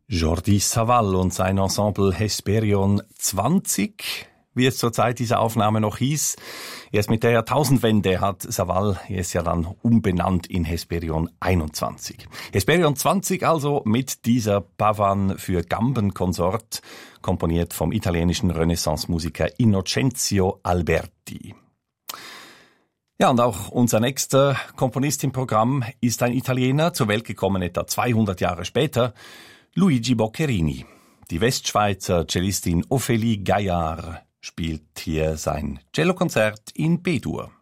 Jordi Savall und sein Ensemble Hesperion 20, wie es zur Zeit dieser Aufnahme noch hieß. Erst mit der Jahrtausendwende hat Savall es ja dann umbenannt in Hesperion 21. Hesperion 20 also mit dieser Pavan für Gambenkonsort, komponiert vom italienischen Renaissance-Musiker Innocenzio Alberti. Ja, und auch unser nächster Komponist im Programm ist ein Italiener, zur Welt gekommen etwa 200 Jahre später, Luigi Boccherini. Die Westschweizer Cellistin Ophélie Gaillard spielt hier sein Cellokonzert in B-Dur.